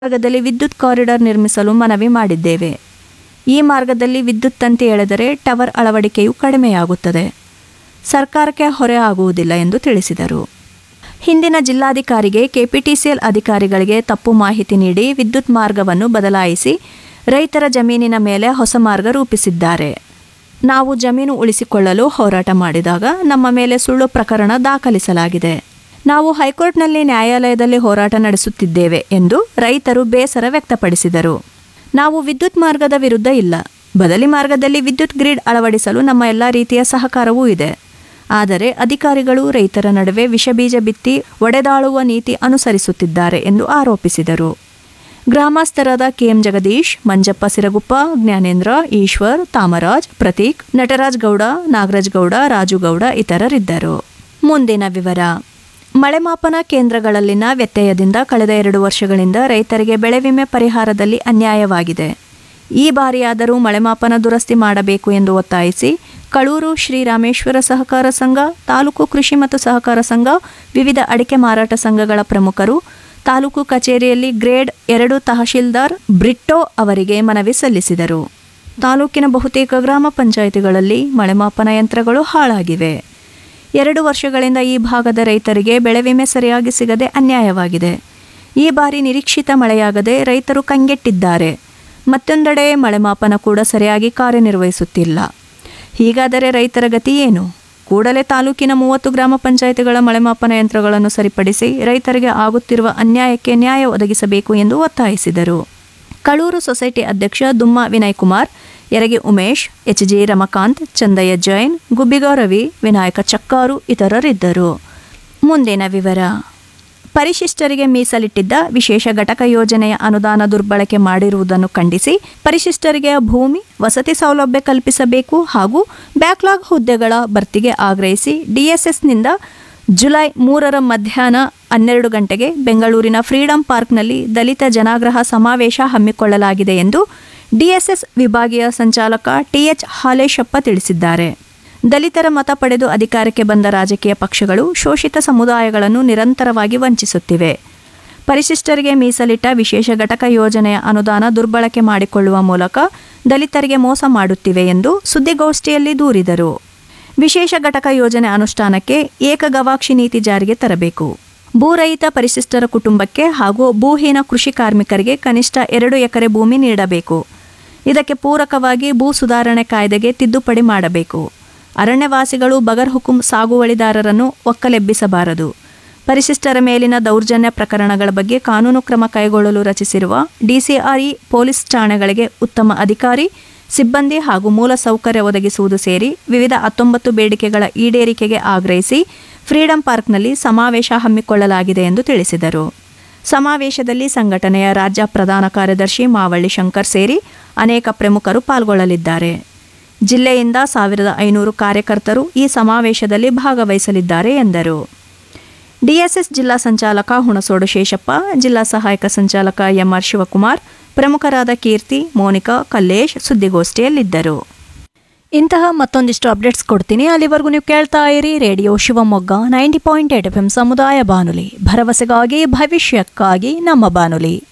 ಮಾರ್ಗದಲ್ಲಿ ವಿದ್ಯುತ್ ಕಾರಿಡಾರ್ ನಿರ್ಮಿಸಲು ಮನವಿ ಮಾಡಿದ್ದೇವೆ. ಈ ಮಾರ್ಗದಲ್ಲಿ ವಿದ್ಯುತ್ ತಂತಿ ಎಳೆದರೆ ಟವರ್ ಅಳವಡಿಕೆಯು ಕಡಿಮೆಯಾಗುತ್ತದೆ. ಸರ್ಕಾರಕ್ಕೆ ಹೊರೆ ಆಗುವುದಿಲ್ಲ ಎಂದು ತಿಳಿಸಿದರು. ಹಿಂದಿನ ಜಿಲ್ಲಾಧಿಕಾರಿಗೆ ಕೆಪಿಟಿಸಿಎಲ್ ಅಧಿಕಾರಿಗಳಿಗೆ ತಪ್ಪು ಮಾಹಿತಿ ನೀಡಿ ವಿದ್ಯುತ್ ಮಾರ್ಗವನ್ನು ಬದಲಾಯಿಸಿ ರೈತರ ಜಮೀನಿನ ಮೇಲೆ ಹೊಸ ಮಾರ್ಗ ರೂಪಿಸಿದ್ದಾರೆ. ನಾವು ಜಮೀನು ಉಳಿಸಿಕೊಳ್ಳಲು ಹೋರಾಟ ಮಾಡಿದಾಗ ನಮ್ಮ ಮೇಲೆ ಸುಳ್ಳು ಪ್ರಕರಣ ದಾಖಲಿಸಲಾಗಿದೆ. ನಾವು ಹೈಕೋರ್ಟ್ನಲ್ಲಿ ನ್ಯಾಯಾಲಯದಲ್ಲಿ ಹೋರಾಟ ನಡೆಸುತ್ತಿದ್ದೇವೆ ಎಂದು ರೈತರು ಬೇಸರ ವ್ಯಕ್ತಪಡಿಸಿದರು. ನಾವು ವಿದ್ಯುತ್ ಮಾರ್ಗದ ವಿರುದ್ಧ ಇಲ್ಲ. ಬದಲಿ ಮಾರ್ಗದಲ್ಲಿ ವಿದ್ಯುತ್ ಗ್ರಿಡ್ ಅಳವಡಿಸಲು ನಮ್ಮ ಎಲ್ಲ ರೀತಿಯ ಸಹಕಾರವೂ ಇದೆ. ಆದರೆ ಅಧಿಕಾರಿಗಳು ರೈತರ ನಡುವೆ ವಿಷಬೀಜ ಬಿತ್ತಿ ಒಡೆದಾಳುವ ನೀತಿ ಅನುಸರಿಸುತ್ತಿದ್ದಾರೆ ಎಂದು ಆರೋಪಿಸಿದರು. ಗ್ರಾಮಸ್ಥರಾದ ಕೆಎಂ ಜಗದೀಶ್, ಮಂಜಪ್ಪ ಸಿರಗುಪ್ಪ, ಜ್ಞಾನೇಂದ್ರ, ಈಶ್ವರ್, ತಾಮರಾಜ್, ಪ್ರತೀಕ್, ನಟರಾಜ್ ಗೌಡ, ನಾಗರಾಜ್ ಗೌಡ, ರಾಜು ಗೌಡ ಇತರರಿದ್ದರು. ಮುಂದಿನ ವಿವರ. ಮಳೆಮಾಪನ ಕೇಂದ್ರಗಳಲ್ಲಿನ ವ್ಯತ್ಯಯದಿಂದ ಕಳೆದ 2 ವರ್ಷಗಳಿಂದ ರೈತರಿಗೆ ಬೆಳೆ ವಿಮೆ ಪರಿಹಾರದಲ್ಲಿ ಅನ್ಯಾಯವಾಗಿದೆ. ಈ ಬಾರಿಯಾದರೂ ಮಳೆಮಾಪನ ದುರಸ್ತಿ ಮಾಡಬೇಕು ಎಂದು ಒತ್ತಾಯಿಸಿ ಕಳೂರು ಶ್ರೀರಾಮೇಶ್ವರ ಸಹಕಾರ ಸಂಘ, ತಾಲೂಕು ಕೃಷಿ ಮತ್ತು ಸಹಕಾರ ಸಂಘ, ವಿವಿಧ ಅಡಿಕೆ ಮಾರಾಟ ಸಂಘಗಳ ಪ್ರಮುಖರು ತಾಲೂಕು ಕಚೇರಿಯಲ್ಲಿ ಗ್ರೇಡ್ 2 ತಹಶೀಲ್ದಾರ್ ಬ್ರಿಟ್ಟೋ ಅವರಿಗೆ ಮನವಿ ಸಲ್ಲಿಸಿದರು. ತಾಲೂಕಿನ ಬಹುತೇಕ ಗ್ರಾಮ ಪಂಚಾಯಿತಿಗಳಲ್ಲಿ ಮಳೆಮಾಪನ ಯಂತ್ರಗಳು ಹಾಳಾಗಿವೆ. 2 ವರ್ಷಗಳಿಂದ ಈ ಭಾಗದ ರೈತರಿಗೆ ಬೆಳೆ ವಿಮೆ ಸರಿಯಾಗಿ ಸಿಗದೆ ಅನ್ಯಾಯವಾಗಿದೆ. ಈ ಬಾರಿ ನಿರೀಕ್ಷಿತ ಮಳೆಯಾಗದೆ ರೈತರು ಕಂಗೆಟ್ಟಿದ್ದಾರೆ. ಮತ್ತೊಂದೆಡೆ ಮಳೆಮಾಪನ ಕೂಡ ಸರಿಯಾಗಿ ಕಾರ್ಯನಿರ್ವಹಿಸುತ್ತಿಲ್ಲ. ಹೀಗಾದರೆ ರೈತರ ಗತಿ ಏನು? ಕೂಡಲೇ ತಾಲೂಕಿನ 30 ಗ್ರಾಮ ಪಂಚಾಯಿತಿಗಳ ಮಳೆಮಾಪನ ಯಂತ್ರಗಳನ್ನು ಸರಿಪಡಿಸಿ ರೈತರಿಗೆ ಆಗುತ್ತಿರುವ ಅನ್ಯಾಯಕ್ಕೆ ನ್ಯಾಯ ಒದಗಿಸಬೇಕು ಎಂದು ಒತ್ತಾಯಿಸಿದರು. ಕಳೂರು ಸೊಸೈಟಿ ಅಧ್ಯಕ್ಷ ದುಮ್ಮ ವಿನಯ್ ಕುಮಾರ್, ಯರಗಿ ಉಮೇಶ್, ಎಚ್.ಜಿ. ರಮಕಾಂತ್, ಚಂದಯ್ಯ ಜೈನ್, ಗುಬ್ಬಿಗ ರವಿ, ವಿನಾಯಕ ಚಕ್ಕಾರು ಇತರರಿದ್ದರು. ಮುಂದಿನ ವಿವರ. ಪರಿಶಿಷ್ಟರಿಗೆ ಮೀಸಲಿಟ್ಟಿದ್ದ ವಿಶೇಷ ಘಟಕ ಯೋಜನೆಯ ಅನುದಾನ ದುರ್ಬಳಕೆ ಮಾಡಿರುವುದನ್ನು ಖಂಡಿಸಿ ಪರಿಶಿಷ್ಟರಿಗೆ ಭೂಮಿ, ವಸತಿ ಸೌಲಭ್ಯ ಕಲ್ಪಿಸಬೇಕು ಹಾಗೂ ಬ್ಯಾಕ್ಲಾಗ್ ಹುದ್ದೆಗಳ ಭರ್ತಿಗೆ ಆಗ್ರಹಿಸಿ ಡಿಎಸ್ಎಸ್ನಿಂದ ಜುಲೈ 3 ಮಧ್ಯಾಹ್ನ 12 ಗಂಟೆಗೆ ಬೆಂಗಳೂರಿನ ಫ್ರೀಡಂ ಪಾರ್ಕ್ನಲ್ಲಿ ದಲಿತ ಜನಾಗ್ರಹ ಸಮಾವೇಶ ಹಮ್ಮಿಕೊಳ್ಳಲಾಗಿದೆ ಎಂದು ಡಿಎಸ್ಎಸ್ ವಿಭಾಗೀಯ ಸಂಚಾಲಕ ಟಿಎಚ್ ಹಾಲೇಶಪ್ಪ ತಿಳಿಸಿದ್ದಾರೆ. ದಲಿತರ ಮತ ಪಡೆದು ಅಧಿಕಾರಕ್ಕೆ ಬಂದ ರಾಜಕೀಯ ಪಕ್ಷಗಳು ಶೋಷಿತ ಸಮುದಾಯಗಳನ್ನು ನಿರಂತರವಾಗಿ ವಂಚಿಸುತ್ತಿವೆ. ಪರಿಶಿಷ್ಟರಿಗೆ ಮೀಸಲಿಟ್ಟ ವಿಶೇಷ ಘಟಕ ಯೋಜನೆಯ ಅನುದಾನ ದುರ್ಬಳಕೆ ಮಾಡಿಕೊಳ್ಳುವ ಮೂಲಕ ದಲಿತರಿಗೆ ಮೋಸ ಮಾಡುತ್ತಿವೆ ಎಂದು ಸುದ್ದಿಗೋಷ್ಠಿಯಲ್ಲಿ ದೂರಿದರು. ವಿಶೇಷ ಘಟಕ ಯೋಜನೆ ಅನುಷ್ಠಾನಕ್ಕೆ ಏಕಗವಾಕ್ಷಿ ನೀತಿ ಜಾರಿಗೆ ತರಬೇಕು. ಭೂರಹಿತ ಪರಿಶಿಷ್ಟರ ಕುಟುಂಬಕ್ಕೆ ಹಾಗೂ ಭೂಹೀನ ಕೃಷಿ ಕಾರ್ಮಿಕರಿಗೆ ಕನಿಷ್ಠ 2 ಎಕರೆ ಭೂಮಿ ನೀಡಬೇಕು. ಇದಕ್ಕೆ ಪೂರಕವಾಗಿ ಭೂ ಸುಧಾರಣೆ ಕಾಯ್ದೆಗೆ ತಿದ್ದುಪಡಿ ಮಾಡಬೇಕು. ಅರಣ್ಯವಾಸಿಗಳು ಬಗರ್ ಹುಕುಂ ಸಾಗುವಳಿದಾರರನ್ನು ಒಕ್ಕಲೆಬ್ಬಿಸಬಾರದು. ಪರಿಶಿಷ್ಟರ ಮೇಲಿನ ದೌರ್ಜನ್ಯ ಪ್ರಕರಣಗಳ ಬಗ್ಗೆ ಕಾನೂನು ಕ್ರಮ ಕೈಗೊಳ್ಳಲು ರಚಿಸಿರುವ ಡಿಸಿಆರ್ಇ ಪೊಲೀಸ್ ಠಾಣೆಗಳಿಗೆ ಉತ್ತಮ ಅಧಿಕಾರಿ, ಸಿಬ್ಬಂದಿ ಹಾಗೂ ಮೂಲ ಸೌಕರ್ಯ ಒದಗಿಸುವುದು ಸೇರಿ ವಿವಿಧ 19 ಬೇಡಿಕೆಗಳ ಈಡೇರಿಕೆಗೆ ಆಗ್ರಹಿಸಿ ಫ್ರೀಡಂ ಪಾರ್ಕ್ನಲ್ಲಿ ಸಮಾವೇಶ ಹಮ್ಮಿಕೊಳ್ಳಲಾಗಿದೆ ಎಂದು ತಿಳಿಸಿದರು. ಸಮಾವೇಶದಲ್ಲಿ ಸಂಘಟನೆಯ ರಾಜ್ಯ ಪ್ರಧಾನ ಕಾರ್ಯದರ್ಶಿ ಮಾವಳ್ಳಿ ಶಂಕರ್ ಸೇರಿ ಅನೇಕ ಪ್ರಮುಖರು ಪಾಲ್ಗೊಳ್ಳಲಿದ್ದಾರೆ. ಜಿಲ್ಲೆಯಿಂದ 1500 ಕಾರ್ಯಕರ್ತರು ಈ ಸಮಾವೇಶದಲ್ಲಿ ಭಾಗವಹಿಸಲಿದ್ದಾರೆ ಎಂದರು. ಡಿಎಸ್ಎಸ್ ಜಿಲ್ಲಾ ಸಂಚಾಲಕ ಹುಣಸೋಡು ಶೇಷಪ್ಪ, ಜಿಲ್ಲಾ ಸಹಾಯಕ ಸಂಚಾಲಕ ಎಂಆರ್ ಶಿವಕುಮಾರ್, ಪ್ರಮುಖರಾದ ಕೀರ್ತಿ, ಮೋನಿಕಾ, ಕಲ್ಲೇಶ್ ಸುದ್ದಿಗೋಷ್ಠಿಯಲ್ಲಿದ್ದರು. ಇಂತಹ ಮತ್ತೊಂದಿಷ್ಟು ಅಪ್ಡೇಟ್ಸ್ ಕೊಡ್ತೀನಿ. ಅಲ್ಲಿವರೆಗೂ ನೀವು ಕೇಳ್ತಾ ಇರಿ ರೇಡಿಯೋ ಶಿವಮೊಗ್ಗ 90.8 FM ಸಮುದಾಯ ಬಾನುಲಿ, ಭರವಸೆಗಾಗಿ ಭವಿಷ್ಯಕ್ಕಾಗಿ ನಮ್ಮ ಬಾನುಲಿ.